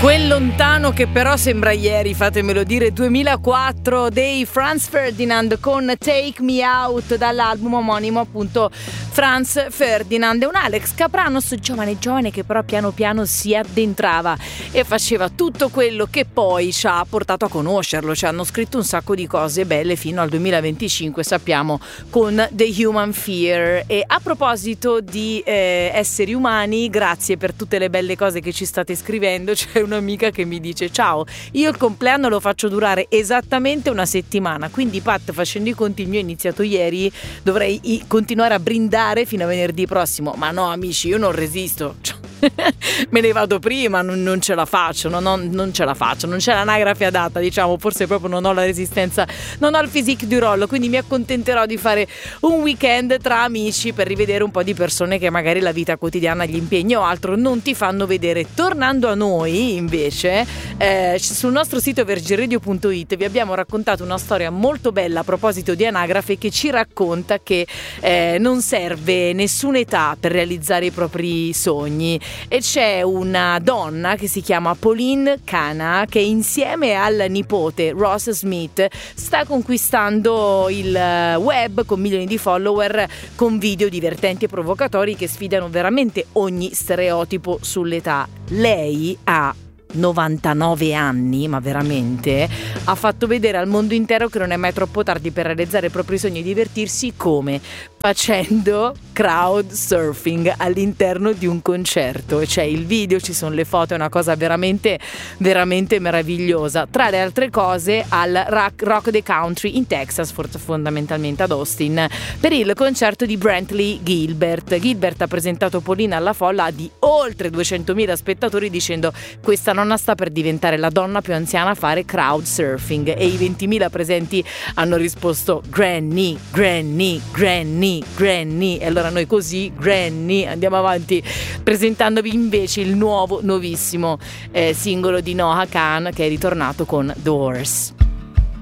Quel lontano che però sembra ieri, fatemelo dire, 2004 dei Franz Ferdinand con Take Me Out dall'album omonimo, appunto Franz Ferdinand. È un Alex Kapranos giovane che però piano piano si addentrava e faceva tutto quello che poi ci ha portato a conoscerlo. Ci hanno scritto un sacco di cose belle fino al 2025, sappiamo, con The Human Fear. E a proposito di esseri umani, grazie per tutte le belle cose che ci state scrivendo. C'è un'amica che mi dice: ciao, io il compleanno lo faccio durare esattamente una settimana, quindi Pat, facendo i conti, il mio è iniziato ieri, dovrei continuare a brindare fino a venerdì prossimo. Ma no amici, io non resisto, me ne vado prima, non ce la faccio, non ce la faccio, non c'è l'anagrafe adatta, diciamo, forse proprio non ho la resistenza, non ho il physique du rollo, quindi mi accontenterò di fare un weekend tra amici per rivedere un po' di persone che magari la vita quotidiana, gli impegni o altro non ti fanno vedere. Tornando a noi invece, sul nostro sito vergiradio.it vi abbiamo raccontato una storia molto bella a proposito di anagrafe, che ci racconta che non serve nessuna età per realizzare i propri sogni. E c'è una donna che si chiama Pauline Cana che insieme al nipote Ross Smith sta conquistando il web con milioni di follower, con video divertenti e provocatori che sfidano veramente ogni stereotipo sull'età. Lei ha 99 anni, ma veramente ha fatto vedere al mondo intero che non è mai troppo tardi per realizzare i propri sogni e divertirsi. Come? Facendo crowd surfing all'interno di un concerto. E c'è il video, ci sono le foto, è una cosa veramente veramente meravigliosa. Tra le altre cose, al Rock the Country in Texas, fondamentalmente ad Austin, per il concerto di Brantley Gilbert. Gilbert ha presentato Paulina alla folla di oltre 200.000 spettatori dicendo: questa nonna sta per diventare la donna più anziana a fare crowd surfing. E i 20.000 presenti hanno risposto: Granny, Granny, Granny, Granny. E allora noi così, Granny, andiamo avanti presentandovi invece il nuovissimo singolo di Noah Kahan, che è ritornato con The Horse.